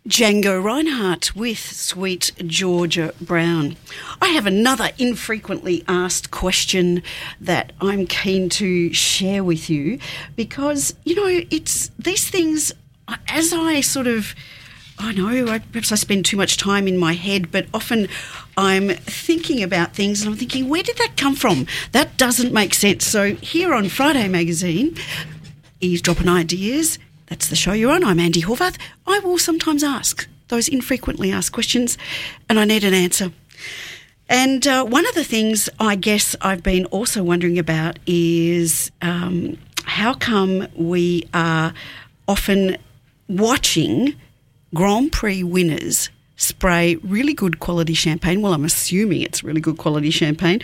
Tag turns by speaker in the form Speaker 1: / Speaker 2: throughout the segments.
Speaker 1: Django Reinhardt with Sweet Georgia Brown. I have another infrequently asked question that I'm keen to share with you because, it's these things, as I sort of, perhaps I spend too much time in my head, but often I'm thinking about things and I'm thinking, where did that come from? That doesn't make sense. So here on Friday Magazine, Eavesdropping Ideas, that's the show you're on. I'm Andy Horvath. I will sometimes ask those infrequently asked questions and I need an answer. And one of the things I guess I've been also wondering about is how come we are often watching Grand Prix winners spray really good quality champagne, well, I'm assuming it's really good quality champagne,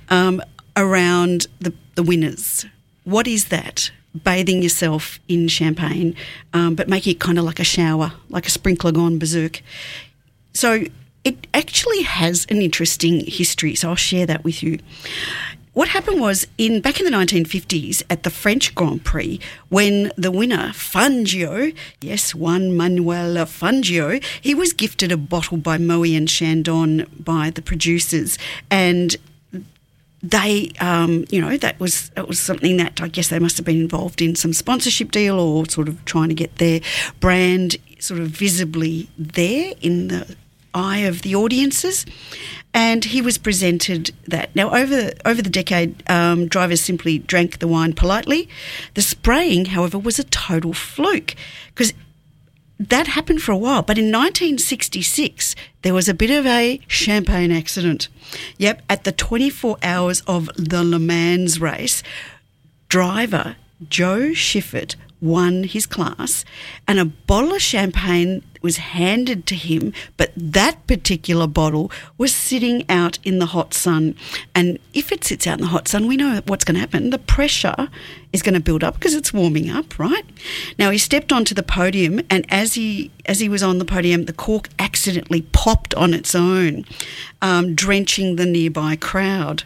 Speaker 1: around the winners. What is that? Bathing yourself in champagne, but making it kind of like a shower, like a sprinkler gone berserk. So it actually has an interesting history, so I'll share that with you. What happened was back in the 1950s at the French Grand Prix, when the winner, Fangio, yes, Juan Manuel Fangio, he was gifted a bottle by Moët and Chandon by the producers, and they, that was something that I guess they must have been involved in some sponsorship deal or sort of trying to get their brand sort of visibly there in the eye of the audiences. And he was presented that. Now, over the decade, drivers simply drank the wine politely. The spraying, however, was a total fluke because that happened for a while. But in 1966, there was a bit of a champagne accident. Yep, at the 24 hours of the Le Mans race, driver Joe Schiffer won his class and a bottle of champagne was handed to him, but that particular bottle was sitting out in the hot sun. And if it sits out in the hot sun, we know what's going to happen. The pressure is going to build up because it's warming up, right? Now, he stepped onto the podium and as he was on the podium, the cork accidentally popped on its own, drenching the nearby crowd.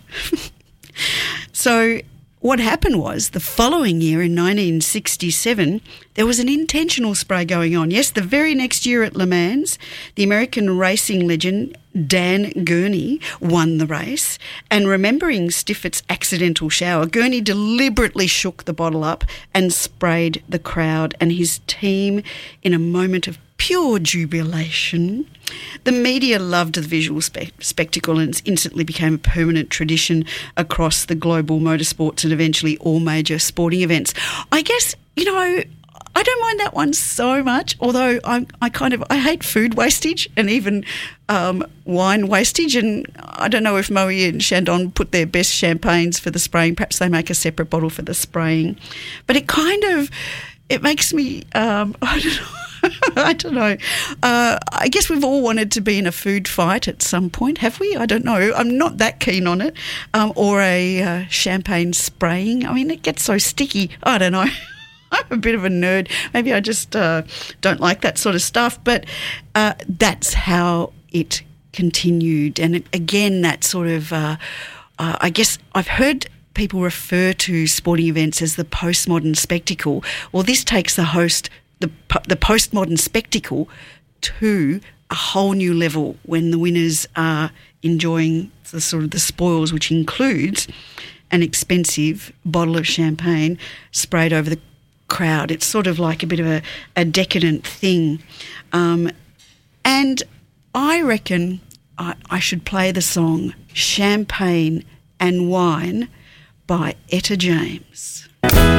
Speaker 1: So what happened was the following year in 1967, there was an intentional spray going on. Yes, the very next year at Le Mans, the American racing legend Dan Gurney won the race. And remembering Stiffert's accidental shower, Gurney deliberately shook the bottle up and sprayed the crowd and his team in a moment of pure jubilation. The media loved the visual spectacle and it instantly became a permanent tradition across the global motorsports and eventually all major sporting events. I guess, I don't mind that one so much, although I hate food wastage and even wine wastage, and I don't know if Moët and Chandon put their best champagnes for the spraying. Perhaps they make a separate bottle for the spraying. But it makes me, I don't know. I guess we've all wanted to be in a food fight at some point, have we? I don't know. I'm not that keen on it. Or a champagne spraying. I mean, it gets so sticky. I don't know. I'm a bit of a nerd. Maybe I just don't like that sort of stuff. But that's how it continued. And again, that sort of, I guess I've heard people refer to sporting events as the postmodern spectacle. Well, this takes the postmodern spectacle to a whole new level when the winners are enjoying the sort of the spoils, which includes an expensive bottle of champagne sprayed over the crowd. It's sort of like a bit of a decadent thing. And I reckon I should play the song Champagne and Wine by Etta James.